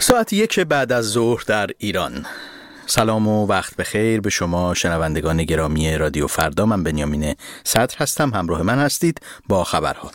ساعت 1 بعد از ظهر در ایران. سلام و وقت بخیر به شما شنوندگان گرامی رادیو فردا. من بنیامین صدر هستم، همراه من هستید با خبرها.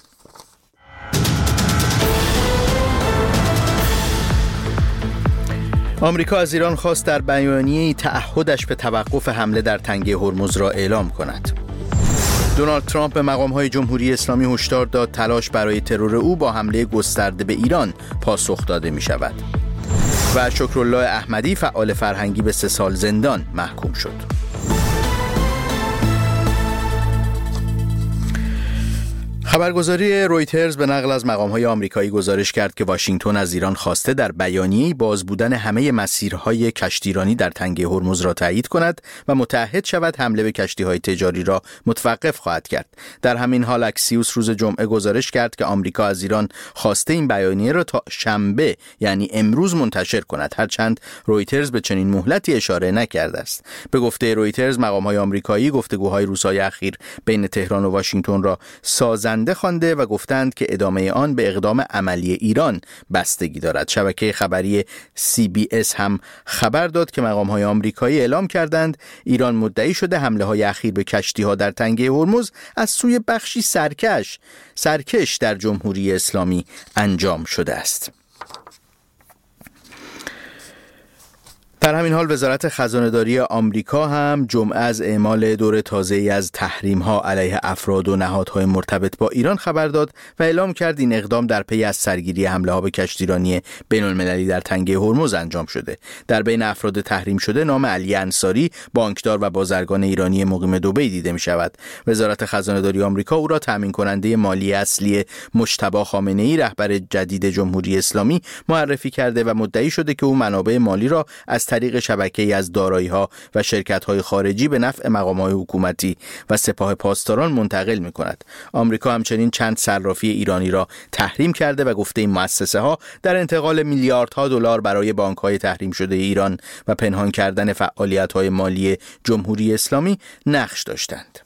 آمریکا از ایران خواست در بیانیه‌ای تعهدش به توقف حمله در تنگه هرمز را اعلام کند. دونالد ترامپ به مقام‌های جمهوری اسلامی هشدار داد تلاش برای ترور او با حمله گسترده به ایران پاسخ داده می‌شود. و شکرالله احمدی فعال فرهنگی به 3 سال زندان محکوم شد. خبرگزاری رویترز به نقل از مقام‌های آمریکایی گزارش کرد که واشنگتن از ایران خواسته در بیانیه‌ای باز بودن همه مسیرهای کشتیرانی در تنگه هرمز را تایید کند و متعهد شود حمله به کشتی‌های تجاری را متوقف خواهد کرد. در همین حال اکسیوس روز جمعه گزارش کرد که آمریکا از ایران خواسته این بیانیه را تا شنبه یعنی امروز منتشر کند، هرچند رویترز به چنین مهلتی اشاره نکرده است. به گفته رویترز مقام‌های آمریکایی گفتگوهای روزهای اخیر بین تهران و واشنگتن را سازنده خوانده و گفتند که ادامه آن به اقدام عملی ایران بستگی دارد. شبکه خبری CBS هم خبر داد که مقام‌های آمریکایی اعلام کردند ایران مدعی شده حمله‌های اخیر به کشتی‌ها در تنگه هرمز از سوی بخشی سرکش در جمهوری اسلامی انجام شده است. در همین حال وزارت خزانه‌داری آمریکا هم جمعه از اعمال دور تازه‌ای از تحریم‌ها علیه افراد و نهادهای مرتبط با ایران خبر داد و اعلام کرد این اقدام در پی از سرگیری حمله‌ها به کشتیرانی بین‌المللی در تنگه هرمز انجام شده. در بین افراد تحریم شده نام علی انصاری، بانکدار و بازرگان ایرانی مقیم دبی دیده می‌شود. وزارت خزانه‌داری آمریکا او را تامین کننده مالی اصلی مجتبی خامنه‌ای رهبر جدید جمهوری اسلامی معرفی کرده و مدعی شده که او منابع مالی را از طریق شبکه‌ای از دارایی‌ها و شرکت‌های خارجی به نفع مقام‌های حکومتی و سپاه پاسداران منتقل می‌کند. آمریکا همچنین چند صرافی ایرانی را تحریم کرده و گفته این مؤسسه‌ها در انتقال میلیاردها دلار برای بانک‌های تحریم شده ایران و پنهان کردن فعالیت‌های مالی جمهوری اسلامی نقش داشتند.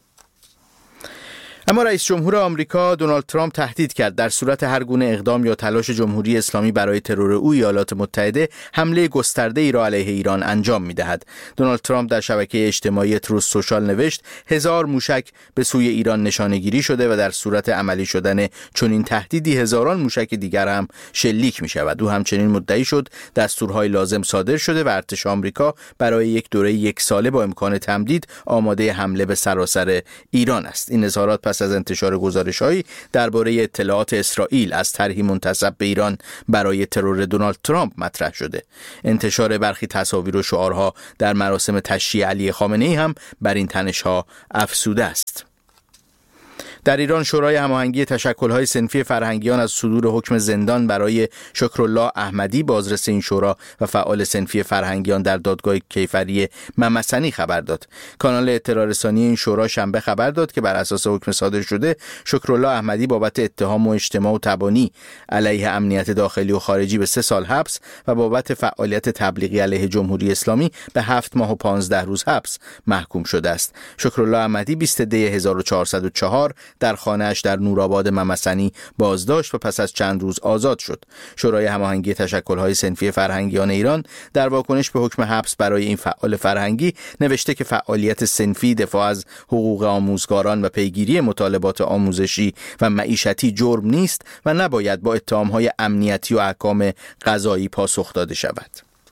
اما رئیس جمهور آمریکا دونالد ترامپ تهدید کرد در صورت هر گونه اقدام یا تلاش جمهوری اسلامی برای ترور او ایالات متحده حمله گسترده ای را علیه ایران انجام می‌دهد. دونالد ترامپ در شبکه اجتماعی تروث سوشال نوشت 1000 موشک به سوی ایران نشانه‌گیری شده و در صورت عملی شدن چنین تهدیدی هزاران موشک دیگر هم شلیک می‌شود. او همچنین مدعی شد دستورهای لازم صادر شده و ارتش آمریکا برای یک دوره 1 ساله با امکان تمدید آماده حمله به سراسر ایران است. این اظهارات پس از انتشار گزارش‌هایی درباره اطلاعات اسرائیل از طرحی منتسب به ایران برای ترور دونالد ترامپ مطرح شده. انتشار برخی تصاویر و شعارها در مراسم تشییع علی خامنه‌ای هم بر این تنش‌ها افزوده است. در ایران شورای هماهنگی تشکل‌های صنفی فرهنگیان از صدور حکم زندان برای شکرالله احمدی بازرس این شورا و فعال صنفی فرهنگیان در دادگاه کیفری ممسنی خبر داد. کانال اطلاع رسانی این شورا شنبه خبر داد که بر اساس حکم صادر شده شکرالله احمدی بابت اتهام و اجتماع و تبانی علیه امنیت داخلی و خارجی به 3 سال حبس و بابت فعالیت تبلیغی علیه جمهوری اسلامی به 7 ماه و 15 روز حبس محکوم شده است. شکرالله احمدی 20 دی 1404 در خانه‌اش در نورآباد ممسنی بازداشت و پس از چند روز آزاد شد. شورای هماهنگی تشکل‌های صنفی فرهنگیان ایران در واکنش به حکم حبس برای این فعال فرهنگی نوشته که فعالیت صنفی، دفاع از حقوق آموزگاران و پیگیری مطالبات آموزشی و معیشتی جرم نیست و نباید با اتهام‌های امنیتی و احکام قضایی پاسخ داده شود.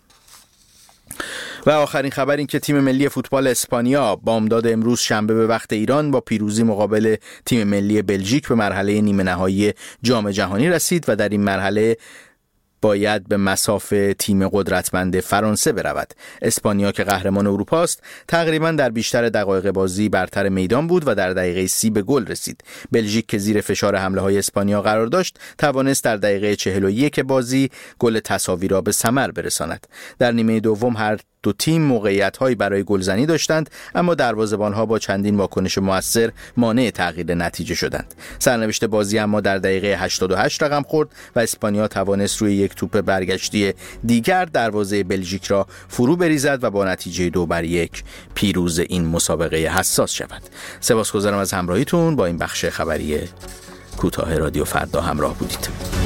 و آخرین خبر این که تیم ملی فوتبال اسپانیا بامداد امروز شنبه به وقت ایران با پیروزی مقابل تیم ملی بلژیک به مرحله نیمه نهایی جام جهانی رسید و در این مرحله باید به مصاف تیم قدرتمند فرانسه برود. اسپانیا که قهرمان اروپا است تقریبا در بیشتر دقایق بازی برتر میدان بود و در دقیقه 30 به گل رسید. بلژیک که زیر فشار حمله‌های اسپانیا قرار داشت توانست در دقیقه 41 بازی گل تساوی را به ثمر برساند. در نیمه دوم هر دو تیم موقعیت‌هایی برای گلزنی داشتند اما دروازه‌بان‌ها با چندین واکنش مؤثر مانع تغییر نتیجه شدند. سرنوشت بازی اما در دقیقه 88 رقم خورد و اسپانیا توانست روی یک توپ برگشتی دیگر دروازه بلژیک را فرو بریزد و با نتیجه 2-1 پیروز این مسابقه حساس شود. سپاسگزارم از همراهیتون با این بخش خبری کوتاه رادیو فردا همراه بودید.